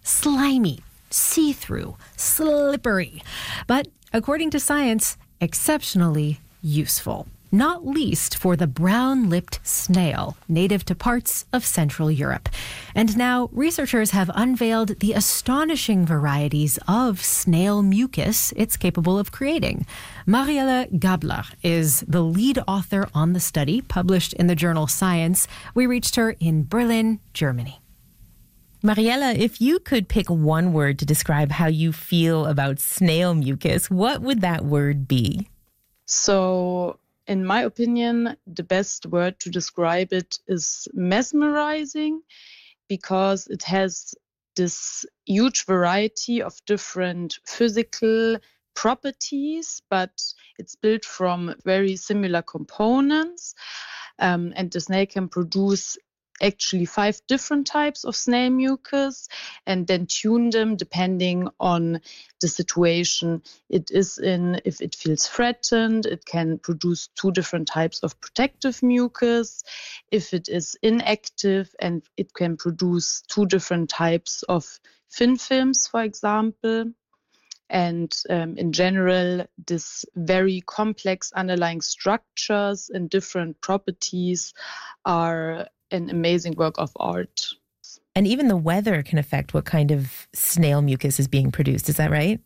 slimy, see-through, slippery, but according to science, exceptionally useful. Not least for the brown-lipped snail, native to parts of Central Europe. And now researchers have unveiled the astonishing varieties of snail mucus it's capable of creating. Marielle Gabler is the lead author on the study, published in the journal Science. We reached her in Berlin, Germany. Marielle, if you could pick one word to describe how you feel about snail mucus, what would that word be? So, in my opinion, the best word to describe it is mesmerizing, because it has this huge variety of different physical properties, but it's built from very similar components. And the snail can produce actually 5 different types of snail mucus and then tune them depending on the situation it is in. If it feels threatened, it can produce 2 different types of protective mucus. If it is inactive, and it can produce 2 different types of fin films, for example. And in general, this very complex underlying structures and different properties are an amazing work of art. And even the weather can affect what kind of snail mucus is being produced. Is that right?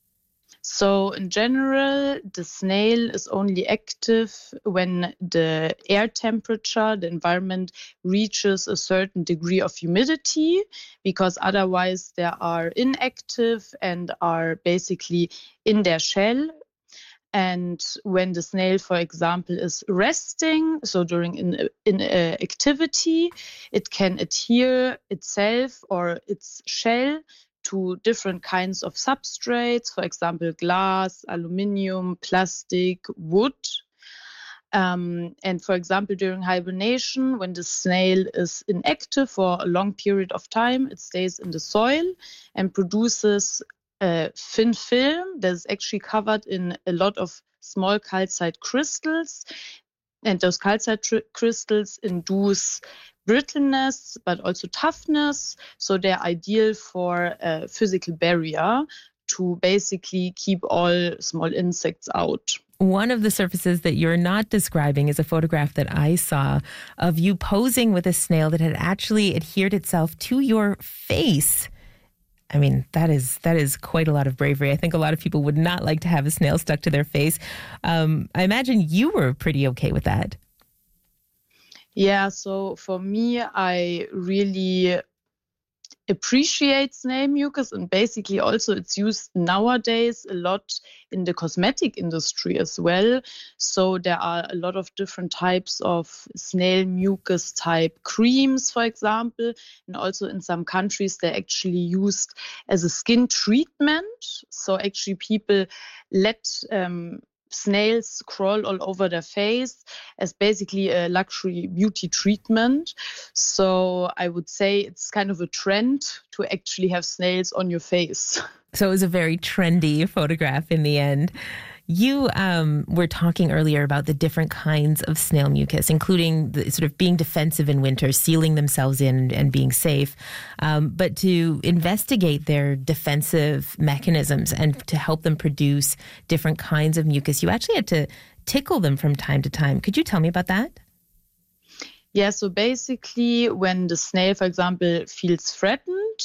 So in general, the snail is only active when the air temperature, the environment, reaches a certain degree of humidity, because otherwise they are inactive and are basically in their shell. And when the snail, for example, is resting, so during in activity, it can adhere itself or its shell to different kinds of substrates, for example, glass, aluminium, plastic, wood. And for example, during hibernation, when the snail is inactive for a long period of time, it stays in the soil and produces thin film that is actually covered in a lot of small calcite crystals. And those calcite crystals induce brittleness, but also toughness. So they're ideal for a physical barrier to basically keep all small insects out. One of the surfaces that you're not describing is a photograph that I saw of you posing with a snail that had actually adhered itself to your face. I mean, that is quite a lot of bravery. I think a lot of people would not like to have a snail stuck to their face. I imagine you were pretty okay with that. Yeah, so for me, I really appreciate snail mucus, and basically also it's used nowadays a lot in the cosmetic industry as well. So there are a lot of different types of snail mucus type creams, for example, and also in some countries they're actually used as a skin treatment. So actually people let snails crawl all over their face as basically a luxury beauty treatment. So I would say it's kind of a trend to actually have snails on your face. So it was a very trendy photograph in the end. You were talking earlier about the different kinds of snail mucus, including the sort of being defensive in winter, sealing themselves in and being safe. But to investigate their defensive mechanisms and to help them produce different kinds of mucus, you actually had to tickle them from time to time. Could you tell me about that? Yeah, so basically when the snail, for example, feels threatened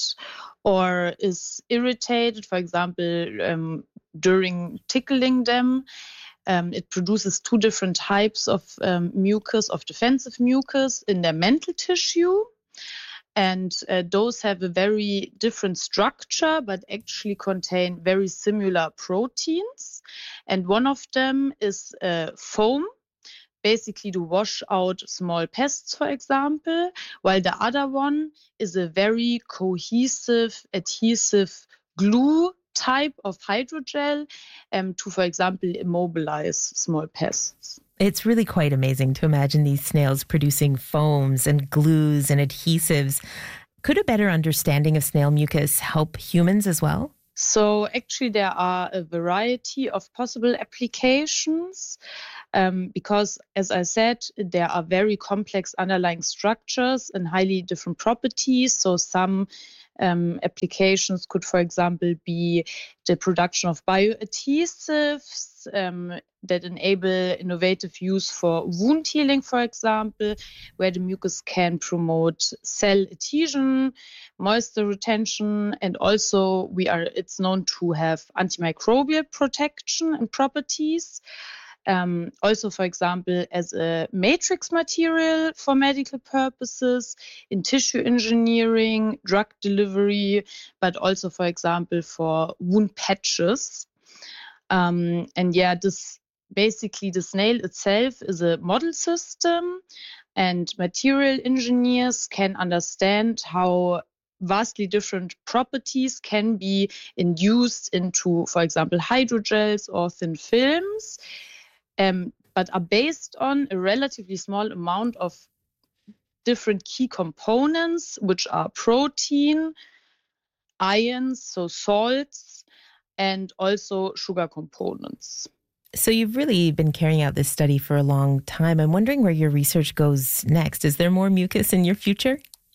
or is irritated, for example, during tickling them, it produces 2 different types of mucus, of defensive mucus in their mantle tissue. And those have a very different structure, but actually contain very similar proteins. And one of them is foam, basically to wash out small pests, for example, while the other one is a very cohesive, adhesive glue type of hydrogel to, for example, immobilize small pests. It's really quite amazing to imagine these snails producing foams and glues and adhesives. Could a better understanding of snail mucus help humans as well? So actually there are a variety of possible applications because, as I said, there are very complex underlying structures and highly different properties. So some Applications could, for example, be the production of bioadhesives that enable innovative use for wound healing, for example, where the mucus can promote cell adhesion, moisture retention, and also it's known to have antimicrobial protection and properties. Also, for example, as a matrix material for medical purposes, in tissue engineering, drug delivery, but also, for example, for wound patches. Basically, the snail itself is a model system, and material engineers can understand how vastly different properties can be induced into, for example, hydrogels or thin films, but are based on a relatively small amount of different key components, which are protein, ions, so salts, and also sugar components. So you've really been carrying out this study for a long time. I'm wondering where your research goes next. Is there more mucus in your future?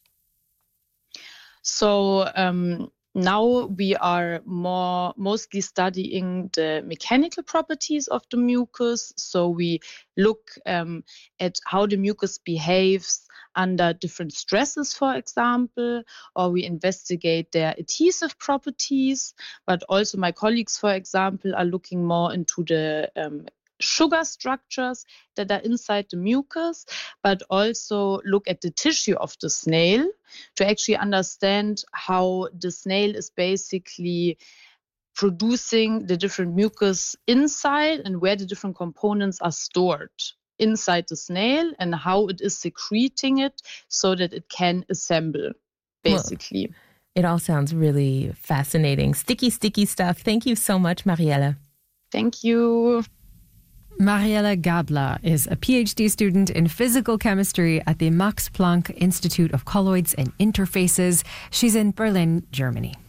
So now we are mostly studying the mechanical properties of the mucus. So we look at how the mucus behaves under different stresses, for example, or we investigate their adhesive properties. But also my colleagues, for example, are looking more into the sugar structures that are inside the mucus, but also look at the tissue of the snail to actually understand how the snail is basically producing the different mucus inside and where the different components are stored inside the snail and how it is secreting it so that it can assemble, basically. Well, it all sounds really fascinating. Sticky stuff. Thank you so much, Mariella. Thank you. Mariella Gabler is a PhD student in physical chemistry at the Max Planck Institute of Colloids and Interfaces. She's in Berlin, Germany.